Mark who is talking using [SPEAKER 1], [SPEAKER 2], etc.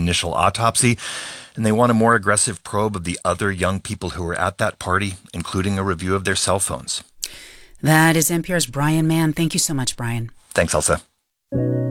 [SPEAKER 1] initial autopsy, and they want a more aggressive probe of the other young people who were at that party, including a review of their cell phones.
[SPEAKER 2] That is NPR's Brian Mann. Thank you so much, Brian.
[SPEAKER 1] Thanks, Elsa.